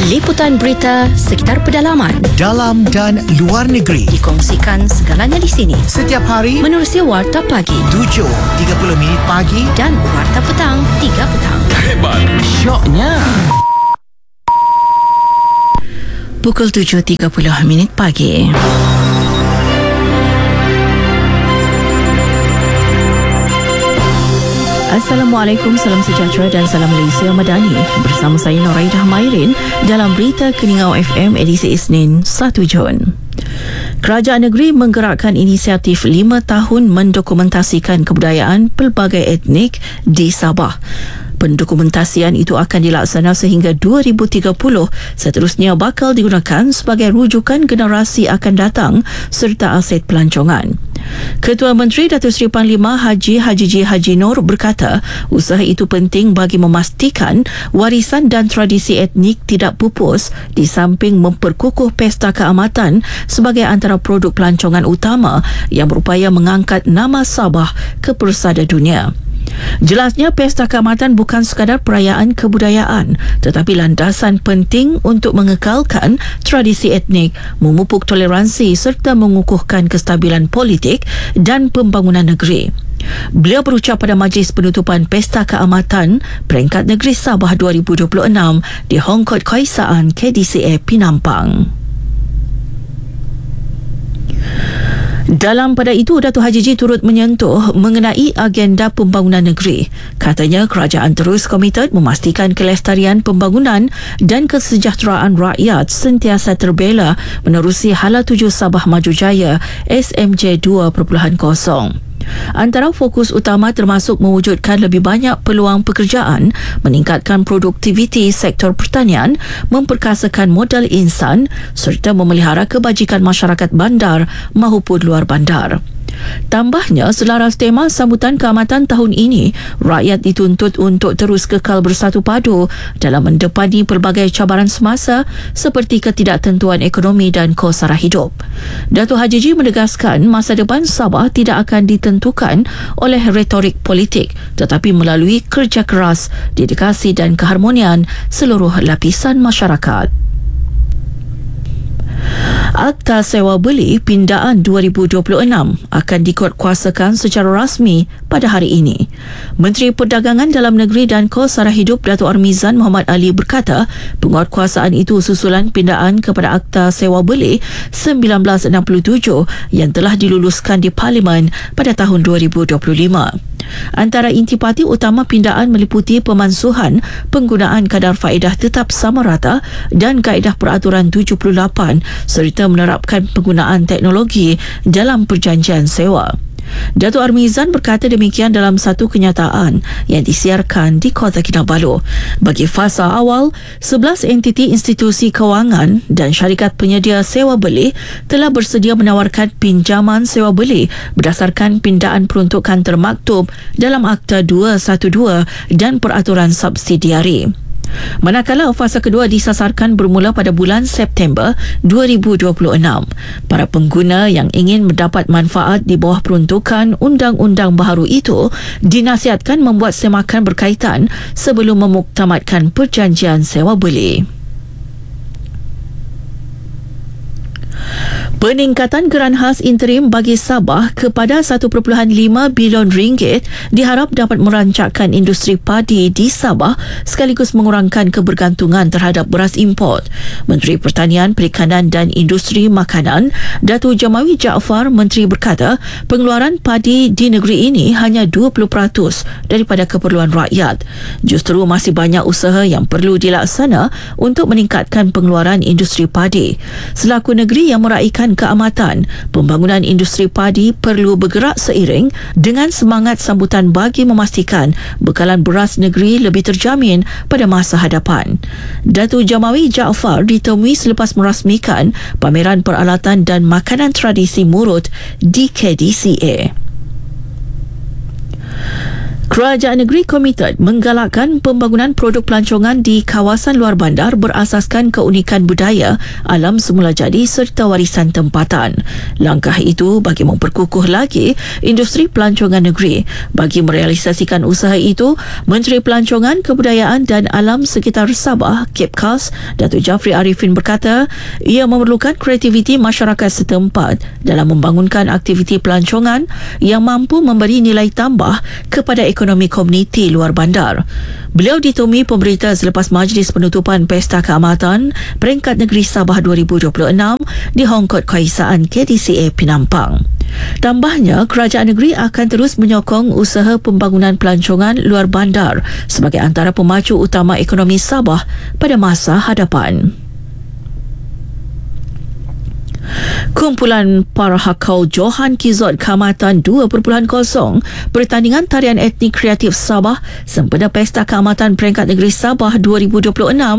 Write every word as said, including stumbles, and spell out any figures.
Liputan berita sekitar pedalaman, dalam dan luar negeri, dikongsikan segalanya di sini. Setiap hari menerusi Warta Pagi tujuh tiga puluh minit pagi dan Warta Petang tiga petang. Hebat, syoknya. Pukul tujuh tiga puluh minit pagi. Assalamualaikum, salam sejahtera dan salam Malaysia Madani. Bersama saya Noraidah Mairin dalam Berita Keningau F M edisi Isnin satu Jun. Kerajaan negeri menggerakkan inisiatif lima tahun mendokumentasikan kebudayaan pelbagai etnik di Sabah. Pendokumentasian itu akan dilaksana sehingga dua ribu tiga puluh, seterusnya bakal digunakan sebagai rujukan generasi akan datang serta aset pelancongan. Ketua Menteri Datuk Seri Panglima Haji Haji J. Haji Nur berkata, usaha itu penting bagi memastikan warisan dan tradisi etnik tidak pupus di samping memperkukuh pesta keamatan sebagai antara produk pelancongan utama yang berupaya mengangkat nama Sabah ke persada dunia. Jelasnya pesta keamatan bukan sekadar perayaan kebudayaan tetapi landasan penting untuk mengekalkan tradisi etnik, memupuk toleransi serta mengukuhkan kestabilan politik dan pembangunan negeri. Beliau berucap pada majlis penutupan Pesta Keamatan Peringkat Negeri Sabah dua ribu dua puluh enam di Hong Kong Kaisaan K D C A Penampang. Dalam pada itu, Datuk Haji J turut menyentuh mengenai agenda pembangunan negeri. Katanya kerajaan terus komited memastikan kelestarian pembangunan dan kesejahteraan rakyat sentiasa terbela menerusi Hala Tuju Sabah Maju Jaya S M J dua titik kosong. Antara fokus utama termasuk mewujudkan lebih banyak peluang pekerjaan, meningkatkan produktiviti sektor pertanian, memperkasakan modal insan serta memelihara kebajikan masyarakat bandar maupun luar bandar. Tambahnya, selaras tema sambutan keamatan tahun ini, rakyat dituntut untuk terus kekal bersatu padu dalam mendepani pelbagai cabaran semasa seperti ketidaktentuan ekonomi dan kos sara hidup. Datuk Haji J menegaskan masa depan Sabah tidak akan ditentukan oleh retorik politik tetapi melalui kerja keras, dedikasi dan keharmonian seluruh lapisan masyarakat. Akta Sewa Beli Pindaan dua ribu dua puluh enam akan dikuatkuasakan secara rasmi pada hari ini. Menteri Perdagangan Dalam Negeri dan Kos Sara Hidup Datuk Armizan Muhammad Ali berkata, penguatkuasaan itu susulan pindaan kepada Akta Sewa Beli seribu sembilan ratus enam puluh tujuh yang telah diluluskan di Parlimen pada tahun dua ribu dua puluh lima. Antara intipati utama pindaan meliputi pemansuhan penggunaan kadar faedah tetap sama rata dan kaedah peraturan tujuh puluh lapan serta menerapkan penggunaan teknologi dalam perjanjian sewa. Datuk Armizan berkata demikian dalam satu kenyataan yang disiarkan di Kota Kinabalu. Bagi fasa awal, sebelas entiti institusi kewangan dan syarikat penyedia sewa beli telah bersedia menawarkan pinjaman sewa beli berdasarkan pindaan peruntukan termaktub dalam Akta dua satu dua dan peraturan subsidiari. Manakala fasa kedua disasarkan bermula pada bulan September dua ribu dua puluh enam. Para pengguna yang ingin mendapat manfaat di bawah peruntukan undang-undang baharu itu dinasihatkan membuat semakan berkaitan sebelum memuktamadkan perjanjian sewa beli. Peningkatan geran khas interim bagi Sabah kepada satu perpuluhan lima bilion ringgit diharap dapat merancakkan industri padi di Sabah sekaligus mengurangkan kebergantungan terhadap beras import. Menteri Pertanian, Perikanan dan Industri Makanan, Datuk Jamawi Jaafar Menteri berkata, pengeluaran padi di negeri ini hanya dua puluh peratus daripada keperluan rakyat. Justru masih banyak usaha yang perlu dilaksana untuk meningkatkan pengeluaran industri padi. Selaku negeri yang meraihkan keamatan, pembangunan industri padi perlu bergerak seiring dengan semangat sambutan bagi memastikan bekalan beras negeri lebih terjamin pada masa hadapan. Datuk Jamawi Jaafar ditemui selepas merasmikan pameran peralatan dan makanan tradisi Murut di K D C A. Kerajaan negeri komited menggalakkan pembangunan produk pelancongan di kawasan luar bandar berasaskan keunikan budaya, alam semula jadi serta warisan tempatan. Langkah itu bagi memperkukuh lagi industri pelancongan negeri. Bagi merealisasikan usaha itu, Menteri Pelancongan, Kebudayaan dan Alam Sekitar Sabah, Kepkas, Datuk Jafri Arifin berkata, ia memerlukan kreativiti masyarakat setempat dalam membangunkan aktiviti pelancongan yang mampu memberi nilai tambah kepada ekonomi komuniti luar bandar. Beliau ditemui pemberita selepas majlis penutupan Pesta Keamatan Peringkat Negeri Sabah dua ribu dua puluh enam di Hongkot Kaisaan K D C A Penampang. Tambahnya, kerajaan negeri akan terus menyokong usaha pembangunan pelancongan luar bandar sebagai antara pemacu utama ekonomi Sabah pada masa hadapan. Kumpulan para hakau Johan Kizot Keamatan dua titik kosong pertandingan tarian etnik kreatif Sabah sempena Pesta Keamatan Peringkat Negeri Sabah dua ribu dua puluh enam